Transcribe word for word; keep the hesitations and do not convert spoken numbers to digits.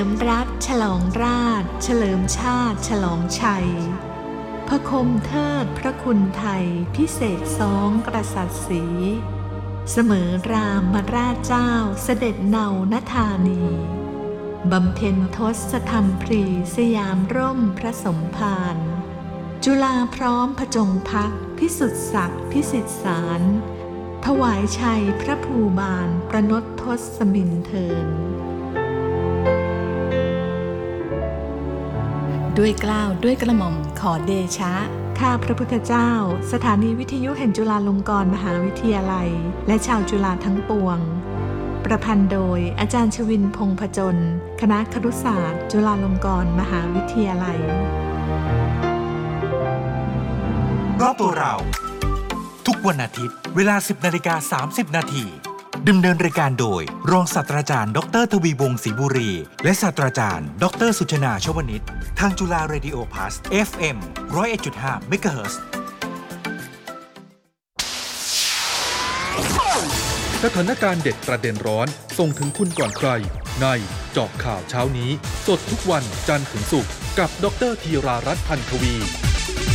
เฉลิมรัฐฉลองราชเฉลิมชาติฉลองชัยพระคมเทิดพระคุณไทยพิเศษสองกษัตริย์ศรีเสมอรามราชเจ้าเสด็จเนานธานีบำเพ็ญทศธรรมพรีสยามร่มพระสมภารจุฬาพร้อมผจงพักพิสุทธิศักดิ์พิสิทธิสารถวายชัยพระภูบาลประนตทศมินเทินด้วยเกล้าด้วยกระหม่อมขอเดชะข้าพระพุทธเจ้าสถานีวิทยุแห่งจุฬาลงกรณ์มหาวิทยาลัยและชาวจุฬาทั้งปวงประพันธ์โดยอาจารย์ชวินพงษ์ผจญคณะครุศาสตร์จุฬาลงกรณ์มหาวิทยาลัยรอบตัวเราทุกวันอาทิตย์เวลา สิบนาฬิกาสามสิบนาทีดำเนินรายการโดยรองศาสตราจารย์ดรทวีวงศ์ศรีบุรีและศาสตราจารย์ดรสุชนาชวนิชทางจุฬาเรดิโอพลัส เอฟ เอ็ม หนึ่งร้อยเอ็ดจุดห้า เมกะเฮิรตซ์สถานการณ์เด็ดประเด็นร้อนส่งถึงคุณก่อนใครในเจาะข่าวเช้านี้สดทุกวันจันทร์ถึงศุกร์กับดรธีรารัตน์พันธวี